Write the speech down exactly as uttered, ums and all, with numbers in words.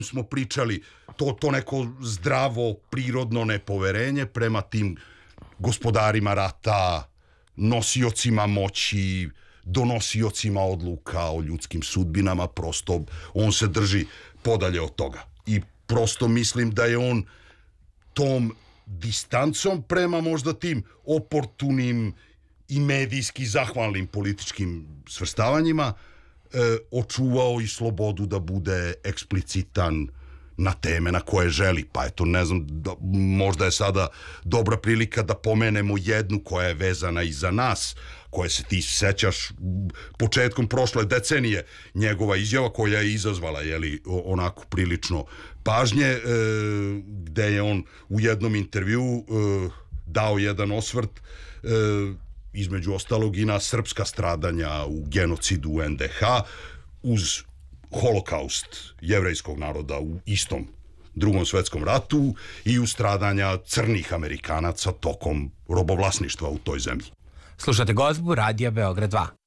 smo pričali, to, to neko zdravo, prirodno nepoverenje prema tim gospodarima rata, nosiocima moći, donosiocima odluka o ljudskim sudbinama, prosto on se drži podalje od toga. I prosto mislim da je on tom distancom prema možda tim oportunim i medijski zahvalnim političkim svrstavanjima e, očuvao i slobodu da bude eksplicitan na teme na koje želi. Pa eto, ne znam, da, možda je sada dobra prilika da pomenemo jednu koja je vezana i za nas, koje se ti sećaš početkom prošle decenije, njegova izjava koja je izazvala, jeli, onako prilično pažnje, e, gde je on u jednom intervju e, dao jedan osvrt e, između ostalog i na srpska stradanja u genocidu u en de ha uz holokaust jevrejskog naroda u istom drugom svetskom ratu i u stradanja crnih Amerikanaca tokom robovlasništva u toj zemlji. Slušate Gozbu Radija Beograd dva.